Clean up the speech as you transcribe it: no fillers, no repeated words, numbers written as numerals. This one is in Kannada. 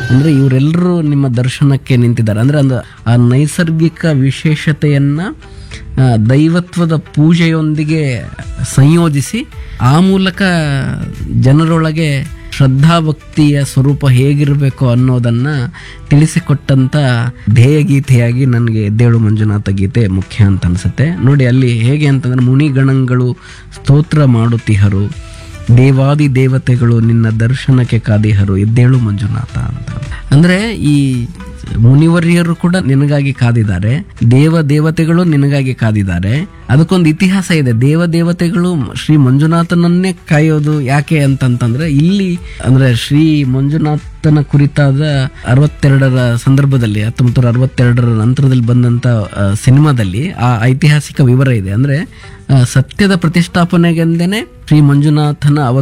ಅಂದ್ರೆ ಇವರೆಲ್ಲರೂ ನಿಮ್ಮ ದರ್ಶನಕ್ಕೆ ನಿಂತಿದ್ದಾರೆ. ಅಂದ್ರೆ ಆ ನೈಸರ್ಗಿಕ ವಿಶೇಷತೆಯನ್ನ ದೈವತ್ವದ ಪೂಜೆಯೊಂದಿಗೆ ಸಂಯೋಜಿಸಿ ಆ ಮೂಲಕ ಜನರೊಳಗೆ ಶ್ರದ್ಧಾಭಕ್ತಿಯ ಸ್ವರೂಪ ಹೇಗಿರಬೇಕು ಅನ್ನೋದನ್ನ ತಿಳಿಸಿಕೊಟ್ಟಂತ ಧ್ಯೇಯ ಗೀತೆಯಾಗಿ ನನಗೆ ಎದ್ದೇಳು ಮಂಜುನಾಥ ಗೀತೆ ಮುಖ್ಯ ಅಂತ ಅನ್ಸುತ್ತೆ. ನೋಡಿ ಅಲ್ಲಿ ಹೇಗೆ ಅಂತಂದ್ರೆ, ಮುನಿಗಣಗಳು ಸ್ತೋತ್ರ ಮಾಡುತ್ತಿಹರು, ದೇವಾದಿ ದೇವತೆಗಳು ನಿನ್ನ ದರ್ಶನಕ್ಕೆ ಕಾದಿಹರು, ಎದ್ದೇಳು ಮಂಜುನಾಥ ಅಂತ. ಅಂದ್ರೆ ಈ ಮುನಿವರ್ಯರು ಕೂಡ ನಿನಗಾಗಿ ಕಾದಿದ್ದಾರೆ, ದೇವತೆಗಳು ನಿನಗಾಗಿ ಕಾದಿದ್ದಾರೆ. ಅದಕ್ಕೊಂದು ಇತಿಹಾಸ ಇದೆ. ದೇವತೆಗಳು ಶ್ರೀ ಮಂಜುನಾಥನನ್ನೇ ಕಾಯೋದು ಯಾಕೆ ಅಂತಂತಂದ್ರೆ, ಇಲ್ಲಿ ಅಂದ್ರೆ ಶ್ರೀ ಮಂಜುನಾಥನ ಕುರಿತಾದ 62ರ ಸಂದರ್ಭದಲ್ಲಿ 1962ರ ನಂತರದಲ್ಲಿ ಬಂದಂತ ಸಿನಿಮಾದಲ್ಲಿ ಆ ಐತಿಹಾಸಿಕ ವಿವರ ಇದೆ. ಅಂದ್ರೆ ಸತ್ಯದ ಪ್ರತಿಷ್ಠಾಪನೆಗೆಂದೇನೆ ಶ್ರೀ ಮಂಜುನಾಥನ